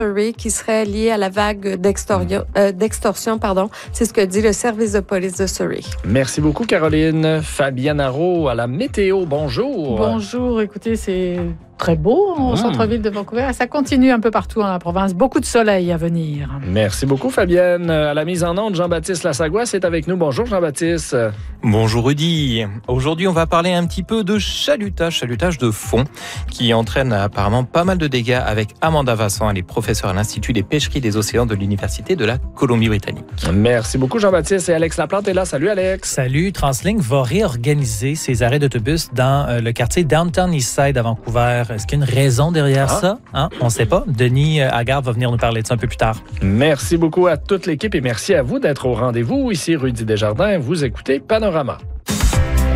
Surrey qui serait liée à la vague d'extorsion. C'est ce que dit le service de police de Surrey. Merci beaucoup, Caroline. Fabienne Arrault à la météo. Bonjour. Bonjour. Écoutez, c'est très beau au centre-ville de Vancouver. Ça continue un peu partout dans la province. Beaucoup de soleil à venir. Merci beaucoup, Fabienne. À la mise en onde, Jean-Baptiste Lassagouas est avec nous. Bonjour, Jean-Baptiste. Bonjour, Rudy. Aujourd'hui, on va parler un petit peu de chalutage de fond, qui entraîne apparemment pas mal de dégâts avec Amanda Vincent. Elle est professeure à l'Institut des pêcheries des océans de l'Université de la Colombie-Britannique. Merci beaucoup, Jean-Baptiste. Et Alex Laplante est là. Salut, Alex. Salut. TransLink va réorganiser ses arrêts d'autobus dans le quartier Downtown Eastside à Vancouver. Est-ce qu'il y a une raison derrière ça? On ne sait pas. Denis Agarde va venir nous parler de ça un peu plus tard. Merci beaucoup à toute l'équipe et merci à vous d'être au rendez-vous. Ici Rudy Desjardins, vous écoutez Panorama.